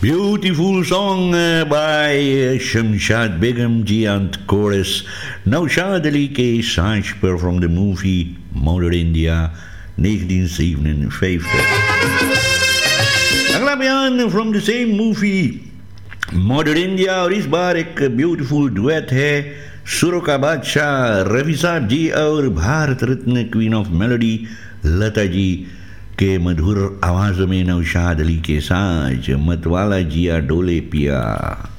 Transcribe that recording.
Beautiful song by Shamshad Begum ji and chorus Naushad Ali ke Sanch per from the movie Modern India 1957. अगला बयान from the same movie Modern India और इस बार एक beautiful duet है सुरों का बादशाह रफी साहब जी और Bharat Ratna queen of melody Lata ji के मधुर आवाज़ में नौशाद अली के साथ मतवाला जिया डोले पिया